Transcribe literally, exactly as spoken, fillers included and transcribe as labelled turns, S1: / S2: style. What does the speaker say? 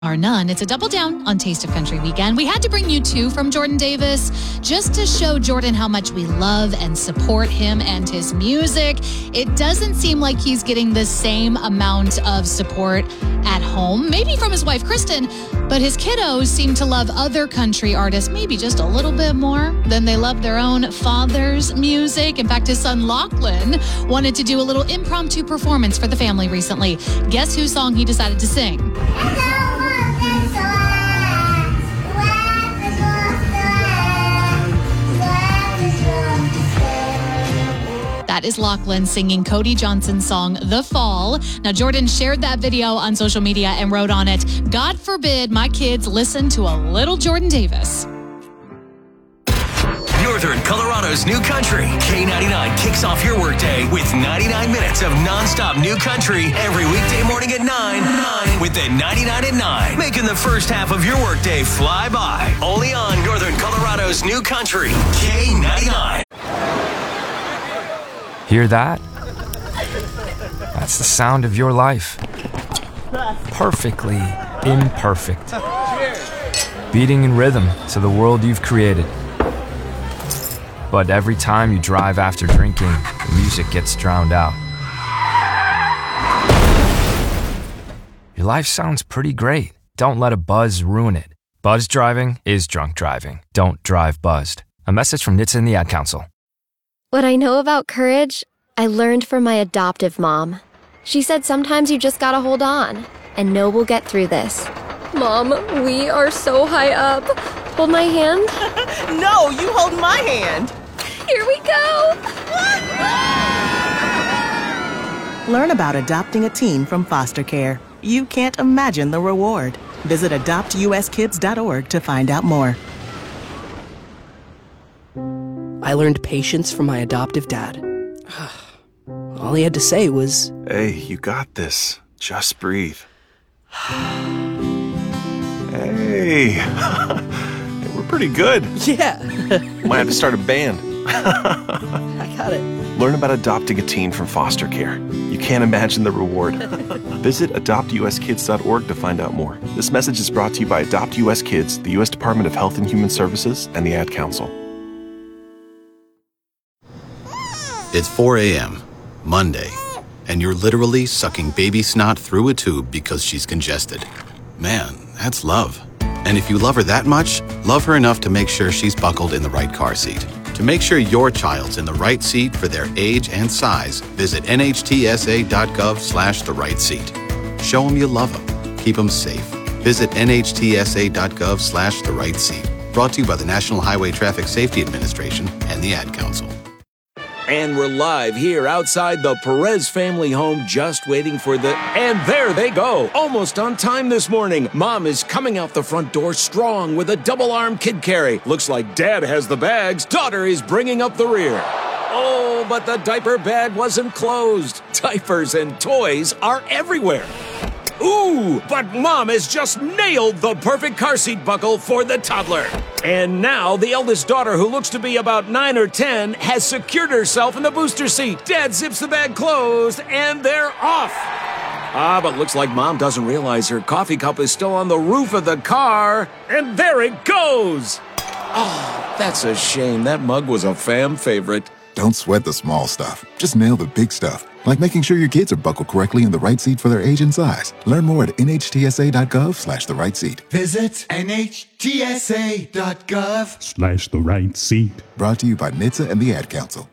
S1: Are none. It's a double down on Taste of Country weekend. We had to bring you two from Jordan Davis just to show Jordan how much we love and support him and his music. It doesn't seem like he's getting the same amount of support at home, maybe from his wife, Kristen, but his kiddos seem to love other country artists maybe just a little bit more than they love their own father's music. In fact, his son, Lachlan, wanted to do a little impromptu performance for the family recently. Guess whose song he decided to sing? That is Lachlan singing Cody Johnson's song, The Fall. Now, Jordan shared that video on social media and wrote on it, "God forbid my kids listen to a little Jordan Davis."
S2: Northern Colorado's new country. K ninety-nine kicks off your workday with ninety-nine minutes of nonstop new country every weekday morning at nine. nine with the ninety-nine at nine. Making the first half of your workday fly by. Only on Northern Colorado's new country. K ninety-nine.
S3: Hear that? That's the sound of your life. Perfectly imperfect. Beating in rhythm to the world you've created. But every time you drive after drinking, the music gets drowned out. Your life sounds pretty great. Don't let a buzz ruin it. Buzz driving is drunk driving. Don't drive buzzed. A message from N H T S A and the Ad Council.
S4: What I know about courage, I learned from my adoptive mom. She said sometimes you just gotta hold on and know we'll get through this. Mom, we are so high up. Hold my hand.
S5: No, you hold my hand.
S4: Here we go.
S5: Learn about adopting a teen from foster care. You can't imagine the reward. Visit adopt u s kids dot org to find out more.
S6: I learned patience from my adoptive dad. All he had to say was,
S7: "Hey, you got this. Just breathe." Hey, we're pretty good.
S6: Yeah.
S7: Might have to start a band.
S6: I got it.
S7: Learn about adopting a teen from foster care. You can't imagine the reward. Visit adopt u s kids dot org to find out more. This message is brought to you by Adopt U S Kids, the U S Department of Health and Human Services, and the Ad Council.
S8: It's four a.m., Monday, and you're literally sucking baby snot through a tube because she's congested. Man, that's love. And if you love her that much, love her enough to make sure she's buckled in the right car seat. To make sure your child's in the right seat for their age and size, visit N H T S A dot gov slash the right seat. Show them you love them. Keep them safe. Visit N H T S A dot gov slash the right seat. Brought to you by the National Highway Traffic Safety Administration and the Ad Council.
S9: And we're live here outside the Perez family home, just waiting for the... And there they go, almost on time this morning. Mom is coming out the front door strong with a double-arm kid carry. Looks like Dad has the bags. Daughter is bringing up the rear. Oh, but the diaper bag wasn't closed. Diapers and toys are everywhere. Ooh, but Mom has just nailed the perfect car seat buckle for the toddler. And now the eldest daughter, who looks to be about nine or ten, has secured herself in the booster seat. Dad zips the bag closed, and they're off. Ah, but looks like Mom doesn't realize her coffee cup is still on the roof of the car. And there it goes. Oh, that's a shame. That mug was a fam favorite.
S10: Don't sweat the small stuff. Just nail the big stuff. Like making sure your kids are buckled correctly in the right seat for their age and size. Learn more at N H T S A dot gov slash the right seat.
S11: Visit N H T S A dot gov
S12: slash the right seat.
S10: Brought to you by N H T S A and the Ad Council.